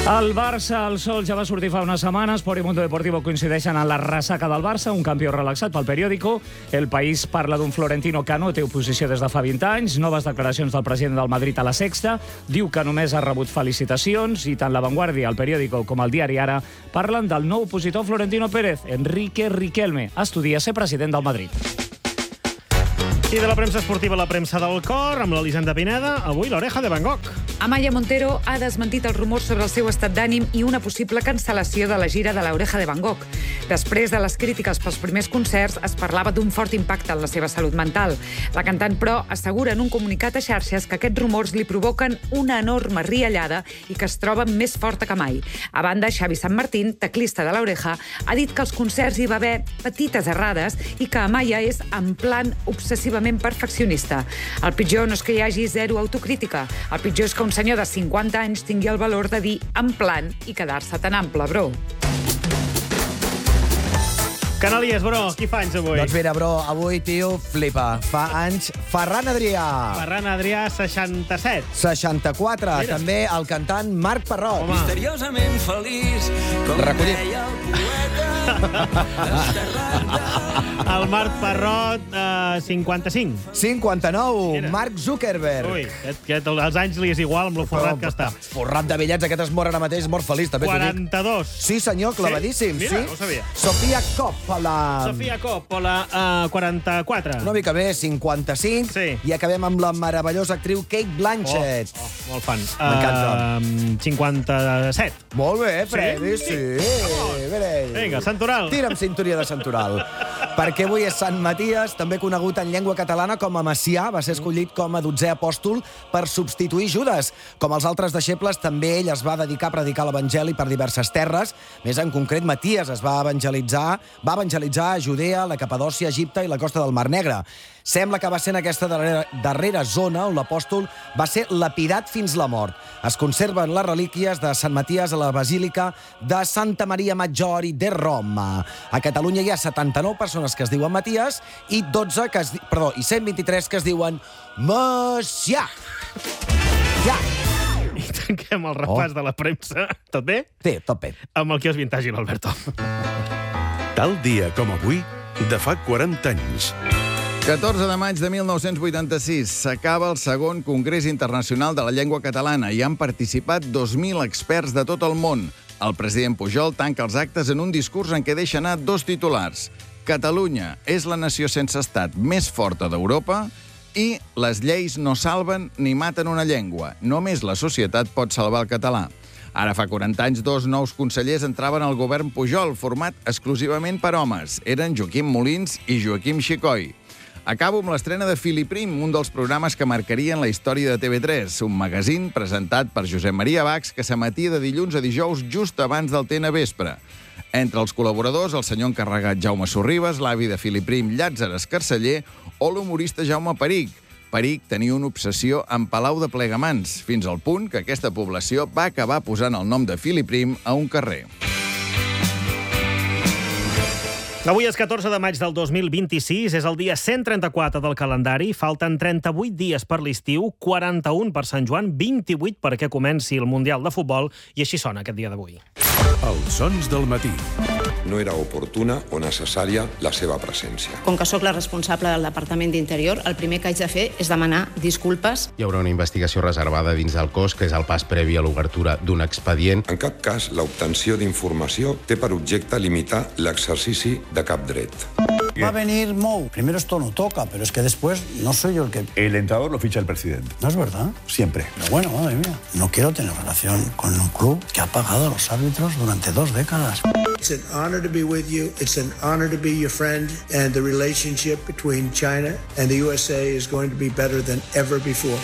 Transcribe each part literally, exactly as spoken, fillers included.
El Barça, el sol ja va sortir fa unes setmanes. Sport i Mundo Deportivo coincideixen en la ressaca del Barça, un campió relaxat pel periòdico. El País parla d'un Florentino que no té oposició des de fa vint anys. Noves declaracions del president del Madrid a La Sexta. Diu que només ha rebut felicitacions. I tant La Vanguardia, el periòdico, com el diari Ara parlen del nou opositor Florentino Pérez, Enrique Riquelme. Estudia ser president del Madrid. I de la premsa esportiva a la premsa del cor, amb l'Elisenda Pineda, avui l'Oreja de Van Gogh. Amaya Montero ha desmentit els rumors sobre el seu estat d'ànim i una possible cancel·lació de la gira de l'Oreja de Van Gogh. Després de les crítiques pels primers concerts, es parlava d'un fort impacte en la seva salut mental. La cantant, però, assegura en un comunicat a xarxes que aquests rumors li provoquen una enorme riallada i que es troba més forta que mai. A banda, Xavi San Martín, teclista de l'Oreja, ha dit que als concerts hi va haver petites errades i que Amaya és en plan obsessiva perfeccionista. El pitjor no és que hi hagi zero autocrítica. El pitjor és que un senyor de cinquanta anys tingui el valor de dir en plan i quedar-se tan ample, bro. Canalies, bro, qui fa anys avui? Doncs mira, bro, avui, tio, flipa. Fa anys Ferran Adrià. Ferran Adrià, seixanta-set. seixanta-quatre. Mira. També el cantant Marc Parrot. Home. Misteriosament feliç, com Recollit. deia el poeta. El Marc Parrot, eh, cinquanta-cinc. cinquanta-nou. Mira. Mark Zuckerberg. Ui, aquest, aquest, els anys li és igual amb lo forrat que està. Forrat de bitllets, aquest es mor ara mateix, mort feliç, també t'ho dic. quaranta-dos. Sí, senyor, clavadíssim. Sí? Mira, no ho sabia. Sofia Coppola. Sofia Coppola, uh, quaranta-quatre. Una mica bé, cinquanta-cinc. Sí. I acabem amb la meravellosa actriu Kate Blanchett. Oh, oh, molt fan. M'encanta. Uh, cinquanta-set. Molt bé, Freddy, sí. sí. Vinga, Santoral. Tira'm cinturia de Santoral. Perquè avui és Sant Maties, també conegut en llengua catalana com a Macià, va ser escollit com a dotzè apòstol per substituir Judes. Com els altres deixebles, també ell es va dedicar a predicar l'Evangeli per diverses terres. Més en concret, Maties es va evangelitzar, va evangelitzar a Judea, la Capadòcia, Egipte i la costa del Mar Negre. Sembla que va ser en aquesta darrera, darrera zona on l'apòstol va ser lapidat fins la mort. Es conserven les relíquies de Sant Maties a la Basílica de Santa Maria Maggiore de Roma. A Catalunya hi ha setanta-nou persones que es diuen Maties i dotze que es, perdó, i cent vint-i-tres que es diuen Macià. Ja. I tanquem el repàs Oh. de la premsa. Tot bé? Sí, tot bé. Amb el quiosc vintage i l'Alberto. Tal dia com avui, de fa quaranta anys. catorze de maig de mil nou-cents vuitanta-sis s'acaba el segon Congrés Internacional de la Llengua Catalana i han participat dos mil experts de tot el món. El president Pujol tanca els actes en un discurs en què deixa anar dos titulars. Catalunya és la nació sense estat més forta d'Europa i les lleis no salven ni maten una llengua. Només la societat pot salvar el català. Ara fa quaranta anys, dos nous consellers entraven al govern Pujol, format exclusivament per homes. Eren Joaquim Molins i Joaquim Xicoi. Acabo amb l'estrena de Filiprim, un dels programes que marcarien la història de T V tres, un magazín presentat per Josep Maria Bachs que s'emetia de dilluns a dijous just abans del T N vespre. Entre els col·laboradors, el senyor encarregat Jaume Sorribes, l'avi de Filiprim Llàtzer Escarceller o l'humorista Jaume Peric. Peric tenia una obsessió amb Palau de Plegamans, fins al punt que aquesta població va acabar posant el nom de Filiprim a un carrer. Avui és catorze de maig del dos mil vint-i-sis, és el dia cent trenta-quatre del calendari, falten trenta-vuit dies per l'estiu, quaranta-un per Sant Joan, vint-i-vuit perquè comenci el Mundial de Futbol, i així sona aquest dia d'avui. Els sons del matí. No era oportuna o necessària la seva presència. Com que sóc la responsable del Departament d'Interior, el primer que haig de fer és demanar disculpes. Hi haurà una investigació reservada dins del cos, que és el pas previ a l'obertura d'un expedient. En cap cas, l'obtenció d'informació té per objecte limitar l'exercici de cap dret. Va a venir Mou. Primero esto no toca, pero es que después no soy yo el que... El entrenador lo ficha el presidente. ¿No es verdad? Siempre. Pero bueno, madre mía, no quiero tener relación con un club que ha pagado a los árbitros durante dos décadas. It's an honor to be with you. It's an honor to be your friend. And the relationship between China and the U S A is going to be better than ever before.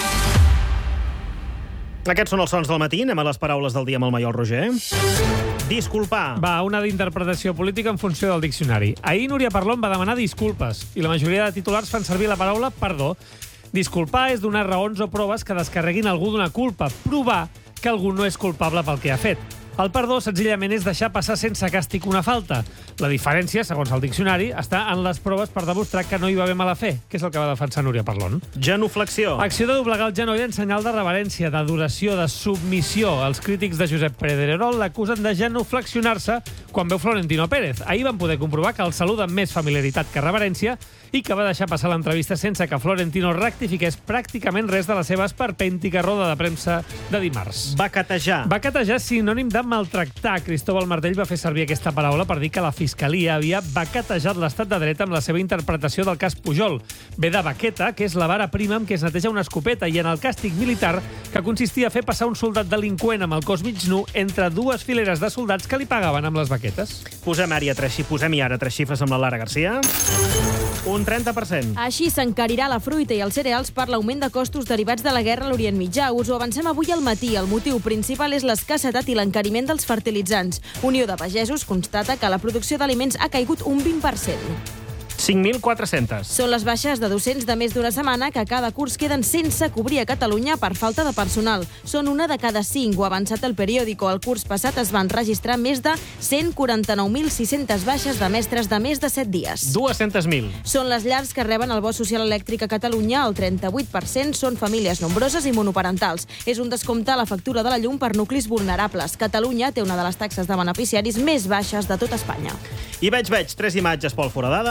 Aquests són els sons del matí. Anem a les paraules del dia amb el Maiol Roger. Disculpar. Va, una d'interpretació política en funció del diccionari. Ahir Núria Parlon va demanar disculpes i la majoria de titulars fan servir la paraula perdó. Disculpar és donar raons o proves que descarreguin algú d'una culpa, provar que algú no és culpable pel que ha fet. El perdó, senzillament, és deixar passar sense càstig una falta. La diferència, segons el diccionari, està en les proves per demostrar que no hi va haver mala fe, que és el que va defensar Núria Parlon. Genuflexió. Acció de doblegar el genoll en senyal de reverència, d'adoració, de submissió. Els crítics de Josep Pedrerol l'acusen de genuflexionar-se quan veu Florentino Pérez. Ahir van poder comprovar que el saluda amb més familiaritat que reverència i que va deixar passar l'entrevista sense que Florentino rectifiqués pràcticament res de la seva esperpèntica roda de premsa de dimarts. Bacatejar. Bacatejar és sinònim de maltractar. Cristóbal Martell va fer servir aquesta paraula per dir que la Fiscalia havia baquetejat l'estat de dret amb la seva interpretació del cas Pujol. Ve de baqueta, que és la vara prima amb què es neteja una escopeta, i en el càstig militar, que consistia a fer passar un soldat delinqüent amb el cos mig nu entre dues fileres de soldats que li pagaven amb les baquetes. Posem-hi ara tres, posem ara tres xifres amb la Lara Garcia. Un trenta per cent. Així s'encarirà la fruita i els cereals per l'augment de costos derivats de la guerra a l'Orient Mitjà. Us ho avancem avui al matí. El motiu principal és l'escassetat i l'encariment dels fertilitzants. Unió de Pagesos constata que la producció d'aliments ha caigut un vint per cent. cinc mil quatre-cents. Són les baixes de docents de més d'una setmana que cada curs queden sense cobrir a Catalunya per falta de personal. Són una de cada cinc, ho ha avançat el periòdico. El curs passat es van registrar més de cent quaranta-nou mil sis-centes baixes de mestres de més de set dies. dues-centes mil. Són les llars que reben el bo social elèctric a Catalunya. El trenta-vuit per cent són famílies nombroses i monoparentals. És un descompte a la factura de la llum per nuclis vulnerables. Catalunya té una de les taxes de beneficiaris més baixes de tot Espanya. I veig, veig, tres imatges, Pol Foradada.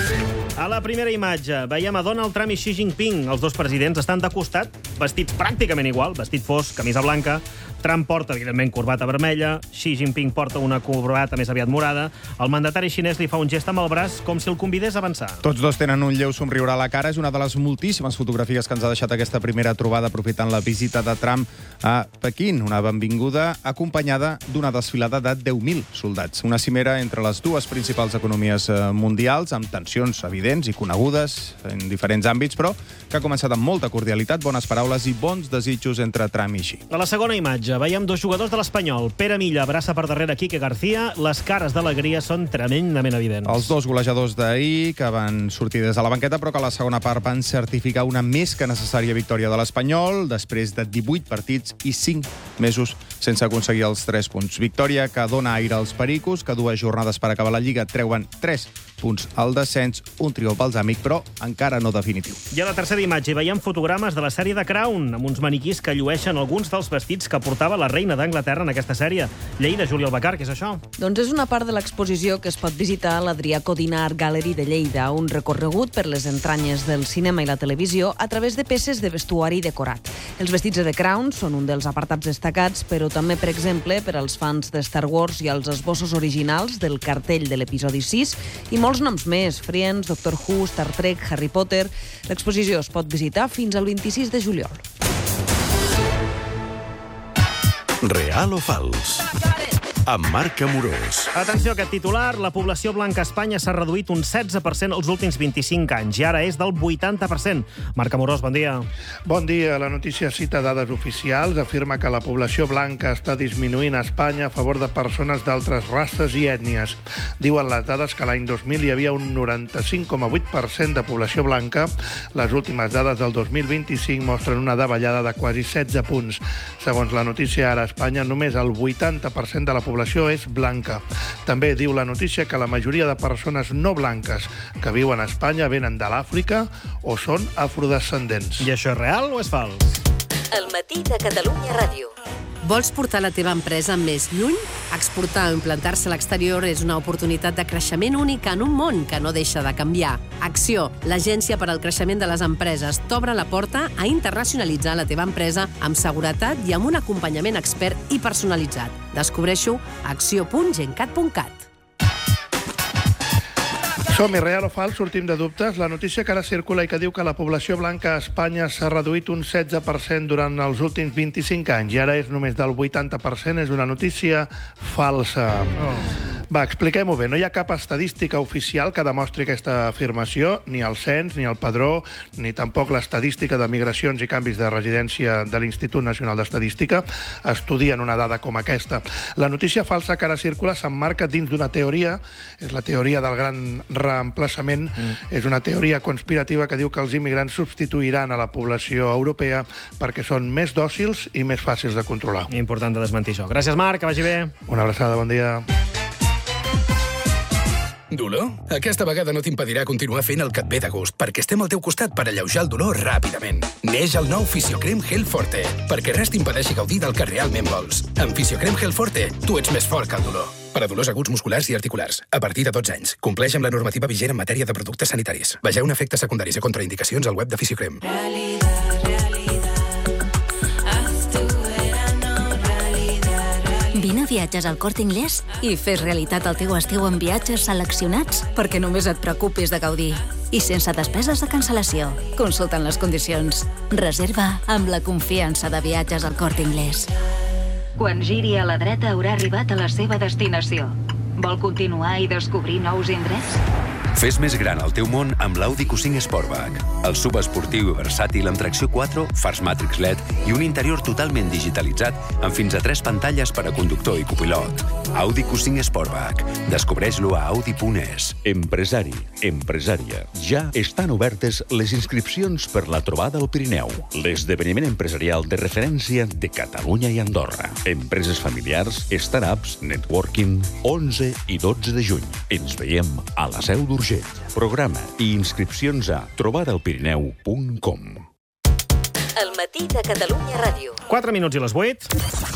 A la primera imatge veiem a Donald Trump i Xi Jinping. Els dos presidents estan de costat, vestits pràcticament igual, vestit fosc, camisa blanca. Trump porta, evidentment, corbata vermella. Xi Jinping porta una corbata més aviat morada. El mandatari xinès li fa un gest amb el braç com si el convidés a avançar. Tots dos tenen un lleu somriure a la cara. És una de les moltíssimes fotografies que ens ha deixat aquesta primera trobada aprofitant la visita de Trump a Pequín. Una benvinguda acompanyada d'una desfilada de deu mil soldats. Una cimera entre les dues principals economies mundials, amb tensions evidents i conegudes en diferents àmbits, però que ha començat amb molta cordialitat, bones paraules i bons desitjos entre Trump i Xi. A la segona imatge veiem dos jugadors de l'Espanyol. Pere Milla abraça per darrere Quique García. Les cares d'alegria són tremendament evidents. Els dos golejadors d'ahir, que van sortir des de la banqueta, però que a la segona part van certificar una més que necessària victòria de l'Espanyol, després de divuit partits i cinc mesos sense aconseguir els tres punts. Victòria que dona aire als pericos, que dues jornades per acabar la Lliga treuen tres punts al descens, un triomf balsàmic, però encara no definitiu. I a la tercera imatge veiem fotogrames de la sèrie de Crown, amb uns maniquís que llueixen alguns dels vestits que portava la reina d'Anglaterra en aquesta sèrie. Lleida, Júlia Albacar, què és això? Doncs és una part de l'exposició que es pot visitar a l'Adrià Codina Art Gallery de Lleida, un recorregut per les entranyes del cinema i la televisió a través de peces de vestuari decorat. Els vestits de The Crown són un dels apartats destacats, però també, per exemple, per als fans de Star Wars i els esbossos originals del cartell de l'episodi sis i molts noms més, Friends, Doctor Who, Star Trek, Harry Potter. L'exposició es pot visitar fins al vint-i-sis de juliol. Real o fals? Amb Marc Amorós. Atenció a aquest titular. La població blanca a Espanya s'ha reduït un setze per cent els últims vint-i-cinc anys i ara és del vuitanta per cent. Marc Amorós, bon dia. Bon dia. La notícia cita dades oficials. Afirma que la població blanca està disminuint a Espanya a favor de persones d'altres races i ètnies. Diuen les dades que l'any dos mil hi havia un noranta-cinc coma vuit per cent de població blanca. Les últimes dades del dos mil vint-i-cinc mostren una davallada de quasi setze punts. Segons la notícia, ara a Espanya només el vuitanta per cent de la població població és blanca. També diu la notícia que la majoria de persones no blanques que viuen a Espanya venen de l'Àfrica o són afrodescendents. I això és real o és fals? El matí de Catalunya Ràdio. Vols portar la teva empresa més lluny? Exportar o implantar-se a l'exterior és una oportunitat de creixement única en un món que no deixa de canviar. Acció, l'agència per al creixement de les empreses, t'obre la porta a internacionalitzar la teva empresa amb seguretat i amb un acompanyament expert i personalitzat. Descobreixo a acció punt gencat punt cat. Som-hi, real o fals, sortim de dubtes. La notícia que ara circula i que diu que la població blanca a Espanya s'ha reduït un setze per cent durant els últims vint-i-cinc anys i ara és només del vuitanta per cent és una notícia falsa. Oh. Va, expliquem-ho bé. No hi ha cap estadística oficial que demostri aquesta afirmació, ni el cens, ni el padró, ni tampoc l'estadística de migracions i canvis de residència de l'Institut Nacional d'Estadística estudien una dada com aquesta. La notícia falsa que ara circula s'emmarca dins d'una teoria, és la teoria del gran reemplaçament, mm. és una teoria conspirativa que diu que els immigrants substituiran a la població europea perquè són més dòcils i més fàcils de controlar. Important de desmentir això. Gràcies, Marc, que vagi bé. Una abraçada, bon dia. Dolor? Aquesta vegada no t'impedirà continuar fent el que et ve de gust, perquè estem al teu costat per alleujar el dolor ràpidament. Neix el nou Fisiocrem Gel Forte, perquè res t'impedeixi gaudir del que realment vols. Amb Fisiocrem Gel Forte, tu ets més fort que el dolor. Per a dolors aguts musculars i articulars, a partir de dotze anys. Compleix amb la normativa vigent en matèria de productes sanitaris. Vegeu efectes secundaris i contraindicacions al web de Fisiocrem. Vine a Viatges al Corte Inglés i fes realitat el teu estiu amb viatges seleccionats perquè només et preocupis de gaudir. I sense despeses de cancel·lació. Consulta'n les condicions. Reserva amb la confiança de Viatges al Corte Inglés. Quan giri a la dreta haurà arribat a la seva destinació. Vol continuar i descobrir nous indrets? Fes més gran el teu món amb l'Audi Q cinc Sportback. El subesportiu i versàtil amb tracció quatre, fars Matrix L E D i un interior totalment digitalitzat amb fins a tres pantalles per a conductor i copilot. Audi Q cinc Sportback. Descobreix-lo a audi punt es. Empresari, empresària. Ja estan obertes les inscripcions per la Trobada al Pirineu, l'esdeveniment empresarial de referència de Catalunya i Andorra. Empreses familiars, startups, networking, onze i dotze de juny. Ens veiem a la Seu d'Urgell. Programa i inscripcions a trobada al pirineu punt com. El matí de Catalunya Ràdio. quatre minuts i les vuit.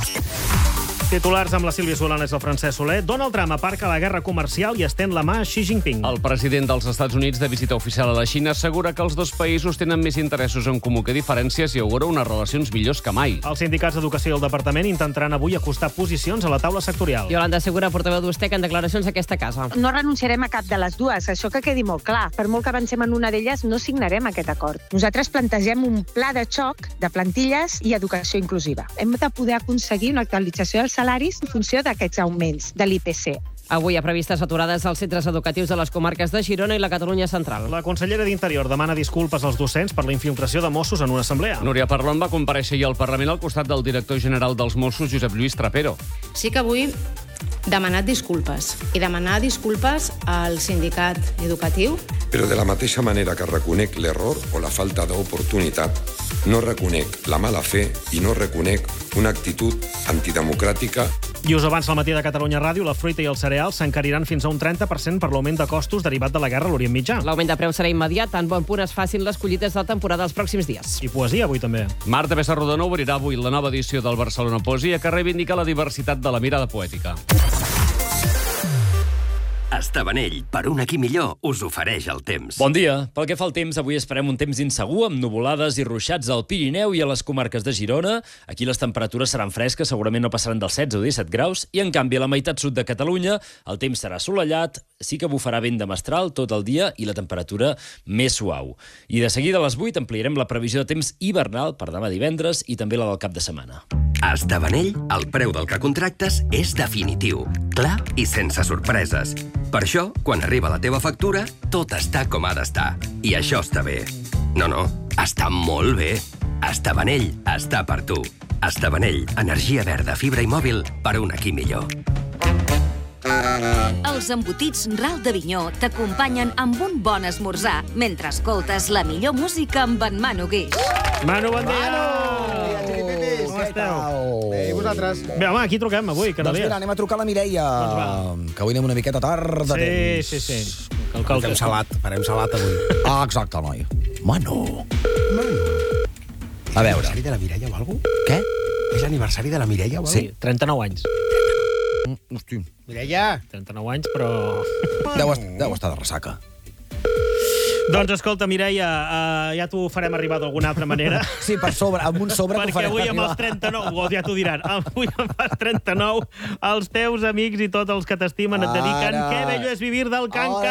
Titulars amb la Sílvia Solanes i el Francesc Soler. Donald Trump aparca la guerra comercial i estén la mà a Xi Jinping. El president dels Estats Units, de visita oficial a la Xina, assegura que els dos països tenen més interessos en comú que diferències i augura unes relacions millors que mai. Els sindicats d'Educació i el Departament intentaran avui acostar posicions a la taula sectorial. Yolanda Segura, portaveu d'Ustec, en declaracions a aquesta casa. No renunciarem a cap de les dues, això que quedi molt clar. Per molt que avancem en una d'elles, no signarem aquest acord. Nosaltres plantegem un pla de xoc de plantilles i educació inclusiva. Hem de poder aconseguir una actualització dels salaris en funció d'aquests augments de l'I P C. Avui hi ha previstes aturades als centres educatius de les comarques de Girona i la Catalunya Central. La consellera d'Interior demana disculpes als docents per la infiltració de Mossos en una assemblea. Núria Parlon va comparèixer ahir al Parlament al costat del director general dels Mossos, Josep Lluís Trapero. Sí que avui demanat disculpes i demanar disculpes al sindicat educatiu. Però de la mateixa manera que reconec l'error o la falta d'oportunitat, no reconec la mala fe i no reconec una actitud antidemocràtica. I us avança al matí de Catalunya Ràdio, la fruita i els cereals s'encariran fins a un trenta per cent per l'augment de costos derivat de la guerra a l'Orient Mitjà. L'augment de preu serà immediat, tan bon punt es facin les collites de temporada els pròxims dies. I poesia avui també. Marta Pessarrodona obrirà avui la nova edició del Barcelona Poesia, que reivindica la diversitat de la mirada poètica. Estabanell, per un aquí millor, us ofereix el temps. Bon dia. Pel que fa al temps, avui esperem un temps insegur, amb nuvolades i ruixats al Pirineu i a les comarques de Girona. Aquí les temperatures seran fresques, segurament no passaran dels setze o disset graus, i en canvi a la meitat sud de Catalunya el temps serà assolellat, sí que bufarà vent de mestral tot el dia i la temperatura més suau. I de seguida a les vuit ampliarem la previsió de temps hivernal per demà divendres i també la del cap de setmana. A Estabanell, el preu del que contractes és definitiu, clar i sense sorpreses. Per això, quan arriba la teva factura, tot està com ha d'estar. I això està bé. No, no, està molt bé. Estabanell està per tu. Estabanell, energia verda, fibra i mòbil per un aquí millor. Els embotits Ral de Vinyó t'acompanyen amb un bon esmorzar mentre escoltes la millor música amb en Manu Guix. Manu, bon dia! Manu! Com esteu? Bé, i vosaltres? Bé, home, aquí truquem avui, que no Doncs mira, anem a trucar a la Mireia, que avui anem una miqueta tard de temps. Sí, sí, sí. Farem salat, farem salat avui. Ah, exacte, noi. Manu. Manu. A veure. L'aniversari de la Mireia o alguna cosa? Què? És l'aniversari de la Mireia o alguna cosa? Sí, trenta-nou anys. Hosti. Mireia! trenta-nou anys, però... Deu, deu estar de ressaca. Doncs escolta, Mireia, uh, ja t'ho farem arribar d'alguna altra manera. Sí, per sobre, amb un sobre t'ho farem Perquè avui amb arribar. els trenta-nou, ja t'ho diran, avui amb els trenta-nou, els teus amics i tots els que t'estimen et dediquen Ara. Que bello és vivir del can